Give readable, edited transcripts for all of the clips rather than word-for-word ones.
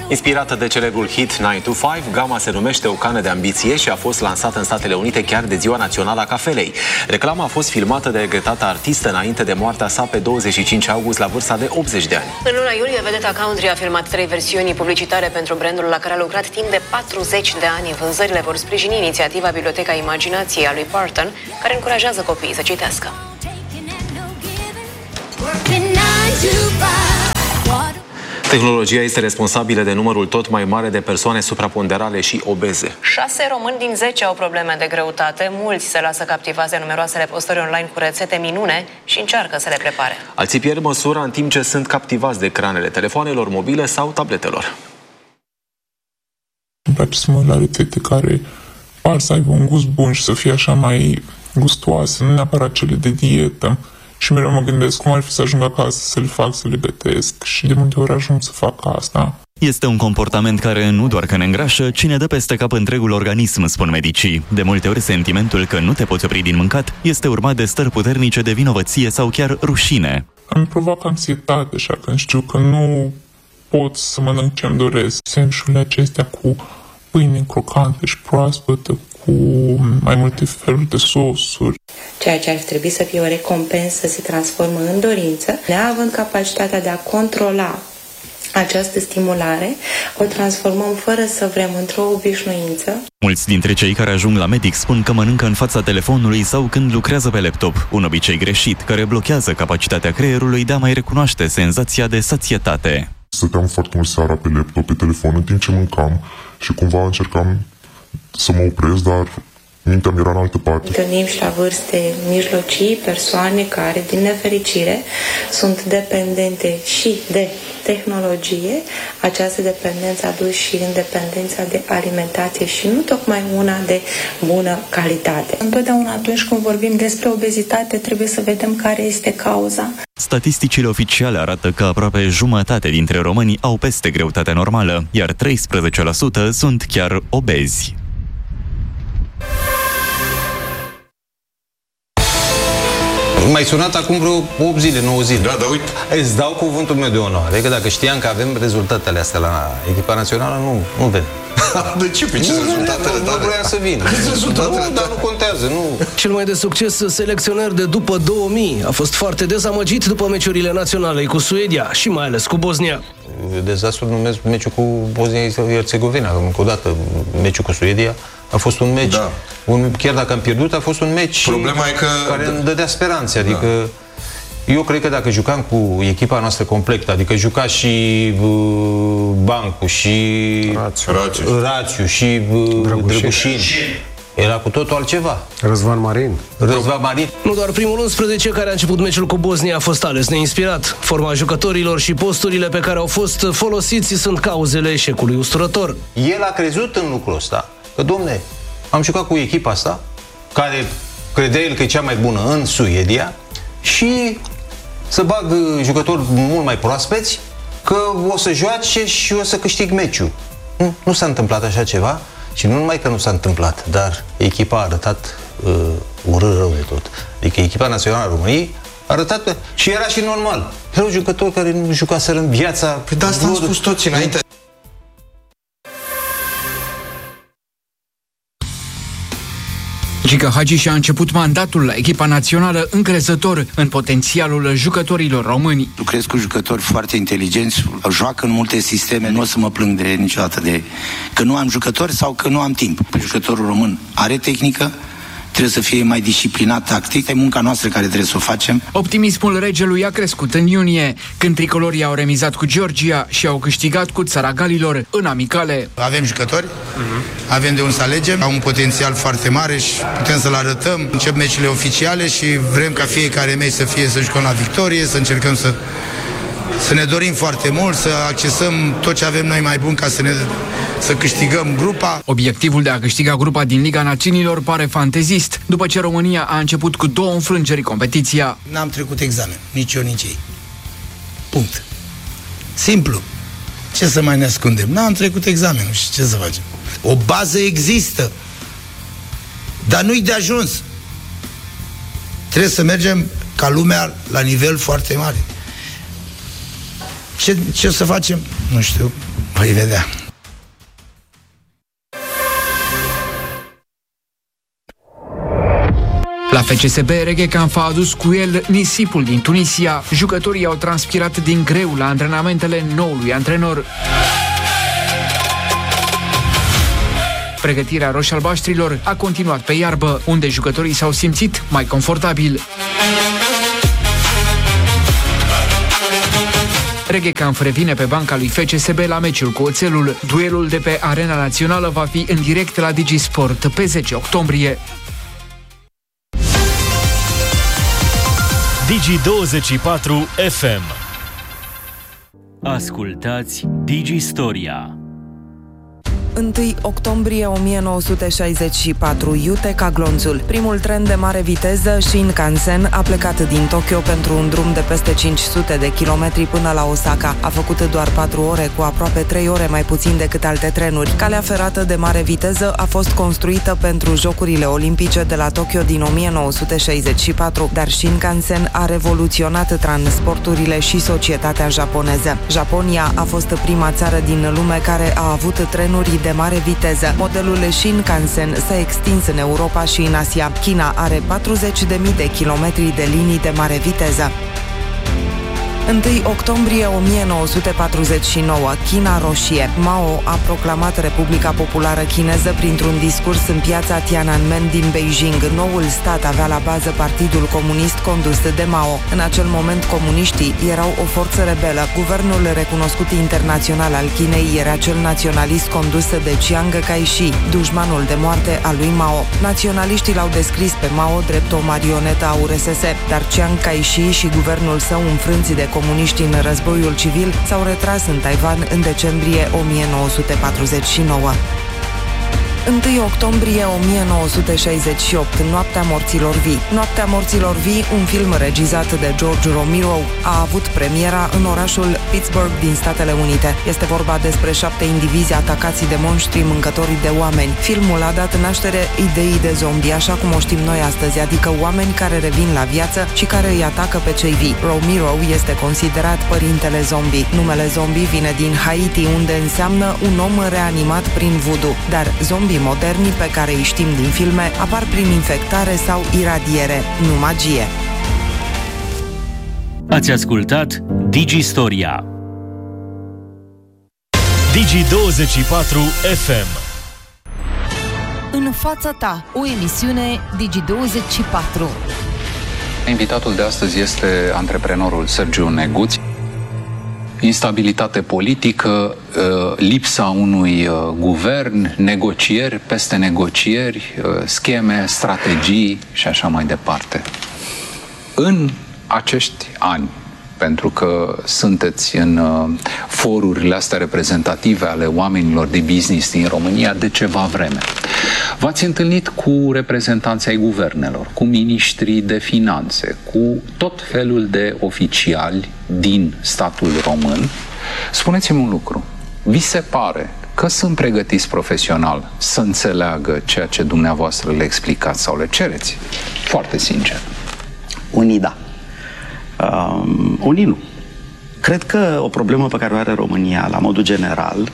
Inspirată de celebrul hit 9 to 5, gama se numește O cană de ambiție și a fost lansată în Statele Unite chiar de Ziua Națională a Cafelei. Reclama a fost filmată de regretata artistă înainte de moartea sa pe 25 august la vârsta de 80 de ani. În luna iulie, vedeta country a filmat 3 versiuni publicitare pentru brandul la care a lucrat timp de 40 de ani. Vânzările vor sprijini inițiativa Biblioteca Imaginației a lui Parton, care încurajează copiii să citească. Tehnologia este responsabilă de numărul tot mai mare de persoane supraponderale și obeze. 6 români din 10 au probleme de greutate. Mulți se lasă captivați de numeroasele postări online cu rețete minune și încearcă să le prepare. Alții pierd măsura în timp ce sunt captivați de ecranele telefoanelor mobile sau tabletelor. Îmi place să mă uit la rețete care par să aibă un gust bun și să fie așa mai gustoase, nu neapărat cele de dietă. Și mereu mă gândesc cum ar fi să ajung acasă, să le fac, să le gătesc și de multe ori ajung să fac asta. Este un comportament care nu doar că ne îngrașă, ci ne dă peste cap întregul organism, spun medicii. De multe ori, sentimentul că nu te poți opri din mâncat este urmat de stări puternice de vinovăție sau chiar rușine. Îmi provoacă anxietate, așa, când știu că nu pot să mănânc ce-mi doresc. Sandwich-urile acestea cu pâine crocante și proaspătă, cu mai multe feluri de sosuri. Ceea ce ar trebui să fie o recompensă se transformă în dorință, neavând capacitatea de a controla această stimulare, o transformăm fără să vrem într-o obișnuință. Mulți dintre cei care ajung la medic spun că mănâncă în fața telefonului sau când lucrează pe laptop, un obicei greșit care blochează capacitatea creierului de a mai recunoaște senzația de sațietate. Stăteam foarte mult seara pe laptop, pe telefon, în timp ce mâncam și cumva încercam să mă opresc, dar mintea mi era în altă parte. Întâlnim și la vârste mijlocii persoane care, din nefericire, sunt dependente și de tehnologie. Această dependență a dus și în dependența de alimentație și nu tocmai una de bună calitate. Întotdeauna atunci când vorbim despre obezitate, trebuie să vedem care este cauza. Statisticile oficiale arată că aproape jumătate dintre români au peste greutatea normală, iar 13% sunt chiar obezi. M-ai sunat acum vreo 8 zile, 9 zile. Da, dar uite. Îți dau cuvântul meu de onoare, că dacă știam că avem rezultatele astea la echipa națională, nu ven. De ce? Pe ce rezultatele tale? Nu vreau să vin. Nu, dar nu contează, nu. Cel mai de succes selecționer de după 2000 a fost foarte dezamăgit după meciurile naționale cu Suedia și mai ales cu Bosnia. Dezastru numesc meciul cu Bosnia-Herzegovina. Încă o dată, meciul cu Suedia a fost un meci, da. Chiar dacă am pierdut, a fost un meci care îmi dădea speranțe. Adică eu cred că dacă jucam cu echipa noastră completă, adică juca și Bancu, și Rațiu, și Drăgușin, era cu totul altceva. Răzvan Marin. Nu doar primul 11 care a început meciul cu Bosnia a fost ales neinspirat. Forma jucătorilor și posturile pe care au fost folosiți sunt cauzele eșecului usturător. El a crezut în lucrul ăsta. Că, domne, am jucat cu echipa asta, care credea el că e cea mai bună în Suedia, și să bag jucători mult mai proaspeți, că o să joace și o să câștig meciul. Nu s-a întâmplat așa ceva și nu numai că nu s-a întâmplat, dar echipa a arătat urât rău de tot. Adică echipa națională a României a arătat și era și normal. Erau jucători care nu jucaseră în viața... Păi de asta am spus toți înainte. Gică Hagi și-a început mandatul la echipa națională încrezător în potențialul jucătorilor români. Lucrez cu jucători foarte inteligenți, joacă în multe sisteme, nu o să mă plâng niciodată de că nu am jucători sau că nu am timp. Jucătorul român are tehnică, trebuie să fie mai disciplinat tactic, e munca noastră care trebuie să o facem. Optimismul regelui a crescut în iunie, când tricolorii au remizat cu Georgia și au câștigat cu Țara Galilor în amicale. Avem jucători, avem de unde să alegem, au un potențial foarte mare și putem să-l arătăm. Încep meciurile oficiale și vrem ca fiecare meci să jucăm la victorie, să încercăm să ne dorim foarte mult, să accesăm tot ce avem noi mai bun ca să câștigăm grupa. Obiectivul de a câștiga grupa din Liga Națiunilor pare fantezist, după ce România a început cu 2 înfrângeri competiția. N-am trecut examen, nici eu, nici ei. Punct. Simplu. Ce să mai ne ascundem? N-am trecut examenul și ce să facem? O bază există, dar nu-i de ajuns. Trebuie să mergem ca lumea la nivel foarte mare. Ce să facem? Nu știu. Voi vedea. La FCSB, Reghe Canf a adus cu el nisipul din Tunisia. Jucătorii au transpirat din greu la antrenamentele noului antrenor. Pregătirea roșalbaștrilor a continuat pe iarbă, unde jucătorii s-au simțit mai confortabil. Reghe Canf revine pe banca lui FCSB la meciul cu Oțelul. Duelul de pe Arena Națională va fi în direct la DigiSport pe 10 octombrie. Digi24 FM. Ascultați Digistoria. 1 octombrie 1964, Yuteca Glonțul. Primul tren de mare viteză, Shinkansen, a plecat din Tokyo pentru un drum de peste 500 de kilometri până la Osaka. A făcut doar 4 ore, cu aproape 3 ore mai puțin decât alte trenuri. Calea ferată de mare viteză a fost construită pentru Jocurile Olimpice de la Tokyo din 1964, dar Shinkansen a revoluționat transporturile și societatea japoneză. Japonia a fost prima țară din lume care a avut trenuri de mare viteză. Modelul Shinkansen s-a extins în Europa și în Asia. China are 40.000 de kilometri de linii de mare viteză. 1 octombrie 1949, China Roșie. Mao a proclamat Republica Populară Chineză printr-un discurs în piața Tiananmen din Beijing. Noul stat avea la bază Partidul Comunist condus de Mao. În acel moment, comuniștii erau o forță rebelă. Guvernul recunoscut internațional al Chinei era cel naționalist condus de Chiang Kai-shi, dușmanul de moarte al lui Mao. Naționaliștii l-au descris pe Mao drept o marionetă a URSS, dar Chiang Kai-shi și guvernul său, înfrânți de comuniști în războiul civil, s-au retras în Taiwan în decembrie 1949. 1 octombrie 1968, Noaptea morților vii. Noaptea morților vii, un film regizat de George Romero, a avut premiera în orașul Pittsburgh din Statele Unite. Este vorba despre 7 indivizi atacați de monștri mâncători de oameni. Filmul a dat naștere ideii de zombie, așa cum o știm noi astăzi, adică oameni care revin la viață și care îi atacă pe cei vii. Romero este considerat părintele zombie. Numele zombie vine din Haiti, unde înseamnă un om reanimat prin voodoo, dar zombie moderni pe care îi știm din filme apar prin infectare sau iradiere, nu magie. Ați ascultat Digistoria. Digi24 FM. În fața ta, o emisiune Digi24. Invitatul de astăzi este antreprenorul Sergiu Neguț. Instabilitate politică, lipsa unui guvern, negocieri peste negocieri, scheme, strategii și așa mai departe. În acești ani, pentru că sunteți în forurile astea reprezentative ale oamenilor de business din România de ceva vreme, v-ați întâlnit cu reprezentanții ai guvernelor, cu miniștrii de finanțe, cu tot felul de oficiali din statul român. Spuneți-mi un lucru. Vi se pare că sunt pregătiți profesional să înțeleagă ceea ce dumneavoastră le explicați sau le cereți? Foarte sincer. Unii da. Unii nu. Cred că o problemă pe care o are România la modul general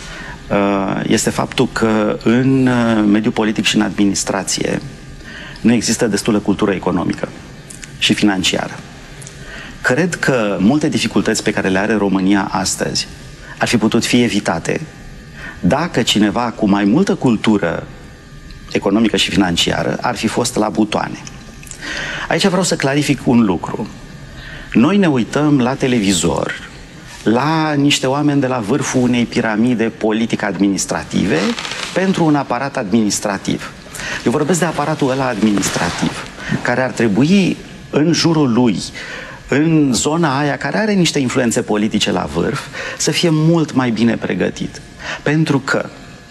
este faptul că în mediul politic și în administrație nu există destulă cultură economică și financiară. Cred că multe dificultăți pe care le are România astăzi ar fi putut fi evitate dacă cineva cu mai multă cultură economică și financiară ar fi fost la butoane. Aici vreau să clarific un lucru. Noi ne uităm la televizor, la niște oameni de la vârful unei piramide politico-administrative pentru un aparat administrativ. Eu vorbesc de aparatul ăla administrativ, care ar trebui în jurul lui, în zona aia care are niște influențe politice la vârf, să fie mult mai bine pregătit. Pentru că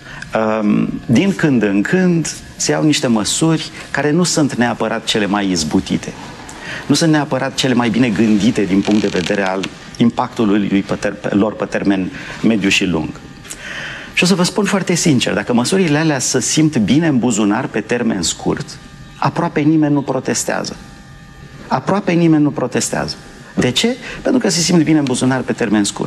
din când în când se iau niște măsuri care nu sunt neapărat cele mai izbutite. Nu sunt neapărat cele mai bine gândite din punct de vedere al impactului lor pe termen mediu și lung. Și o să vă spun foarte sincer, dacă măsurile alea se simt bine în buzunar pe termen scurt, aproape nimeni nu protestează. Aproape nimeni nu protestează. De ce? Pentru că se simt bine în buzunar pe termen scurt.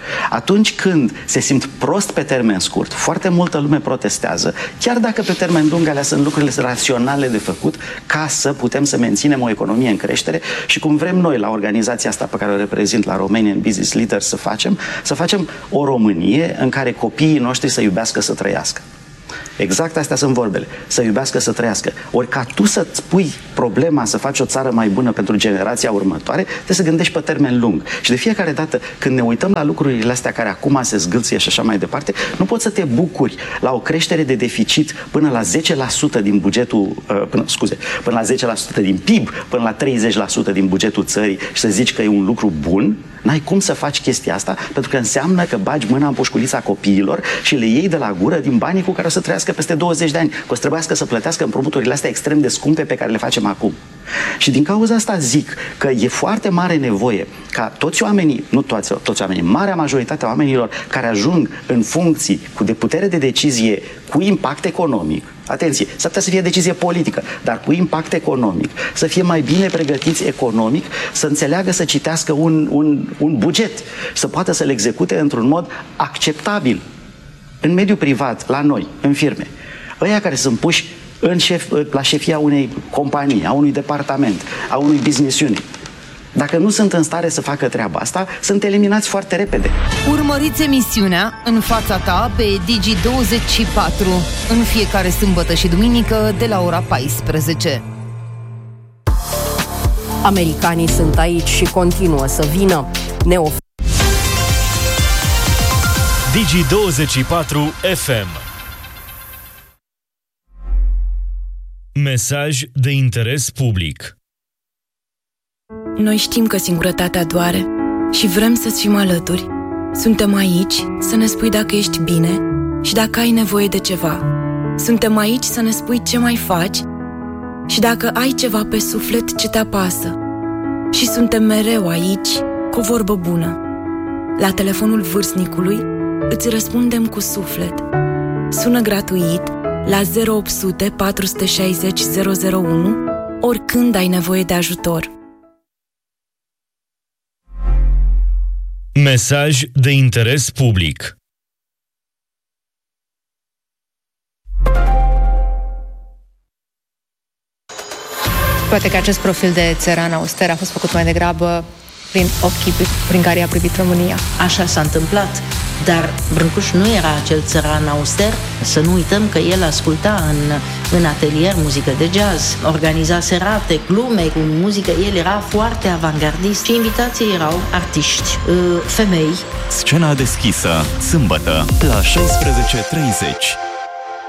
Atunci când se simt prost pe termen scurt, foarte multă lume protestează, chiar dacă pe termen lung alea sunt lucrurile raționale de făcut ca să putem să menținem o economie în creștere și cum vrem noi la organizația asta pe care o reprezint, la Romanian Business Leaders, să facem o Românie în care copiii noștri să iubească să trăiască. Exact astea sunt vorbele. Să iubească să trăiască. Ori ca tu să-ți pui problema să faci o țară mai bună pentru generația următoare, trebuie să gândești pe termen lung. Și de fiecare dată când ne uităm la lucrurile astea care acum se zgâlție și așa mai departe, nu poți să te bucuri la o creștere de deficit până la 10% din bugetul, până la 10% din PIB, până la 30% din bugetul țării și să zici că e un lucru bun. N-ai cum să faci chestia asta, pentru că înseamnă că bagi mâna în pușculița copiilor și le iei de la gură din banii cu care o să trăiască peste 20 de ani, că o să trebuiască să plătească împrumuturile astea extrem de scumpe pe care le facem acum. Și din cauza asta zic că e foarte mare nevoie ca toți oamenii, nu toți oamenii, marea majoritate a oamenilor care ajung în funcții de putere de decizie cu impact economic, atenție, s-ar putea să fie decizie politică, dar cu impact economic, să fie mai bine pregătiți economic, să înțeleagă să citească un buget, să poată să-l execute într-un mod acceptabil. În mediul privat, la noi, în firme, ăia care sunt puși la șefia unei companii, a unui departament, a unui business unit, dacă nu sunt în stare să facă treaba asta, sunt eliminați foarte repede. Urmăriți emisiunea În fața ta pe Digi24 în fiecare sâmbătă și duminică de la ora 14. Americanii sunt aici și continuă să vină. Digi24 FM. Mesaj de interes public. Noi știm că singurătatea doare și vrem să-ți fim alături. Suntem aici să ne spui dacă ești bine și dacă ai nevoie de ceva. Suntem aici să ne spui ce mai faci și dacă ai ceva pe suflet ce te apasă. Și suntem mereu aici cu o vorbă bună. La telefonul vârstnicului îți răspundem cu suflet. Sună gratuit la 0800 460 001 oricând ai nevoie de ajutor. Mesaj de interes public. Poate că acest profil de țăran auster a fost făcut mai degrabă prin ochii prin care i-a privit România. Așa s-a întâmplat, dar Brâncuș nu era acel țăran auster. Să nu uităm că el asculta în atelier muzică de jazz, organiza serate, glume cu muzică, el era foarte avangardist și invitații erau artiști, femei. Scena deschisă, sâmbătă, la 16:30.